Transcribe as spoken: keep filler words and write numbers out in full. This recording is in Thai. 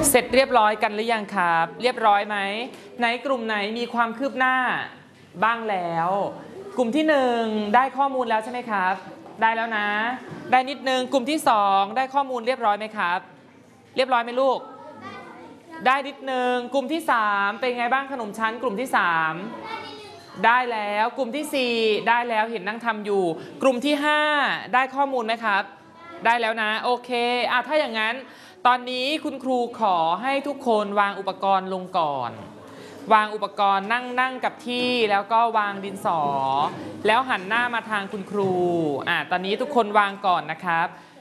เสร็จเรียบร้อยกันหรือยังครับเรียบร้อยไหมไหนกลุ่มไหนมีความคืบหน้าบ้างแล้วกลุ่มที่หนึ่งได้ข้อมูลแล้วใช่ไหมครับได้แล้วนะได้นิดนึงกลุ่มที่สองได้ข้อมูลเรียบร้อยไหมครับเรียบร้อยไหมลูกได้นิดนึงกลุ่มที่สามเป็นไงบ้างขนมชั้นกลุ่มที่สามได้แล้วกลุ่มที่สี่ได้แล้วเห็นนั่งทำอยู่กลุ่มที่ห้าได้ข้อมูลไหมครับได้แล้วนะโอเคอ่ะถ้าอย่างนั้นตอนนี้คุณครูขอให้ทุกคนวางอุปกรณ์ลงก่อนวางอุปกรณ์นั่งนั่งกับที่แล้วก็วางดินสอแล้วหันหน้ามาทางคุณครูอ่ะตอนนี้ทุกคนวางก่อนนะครับ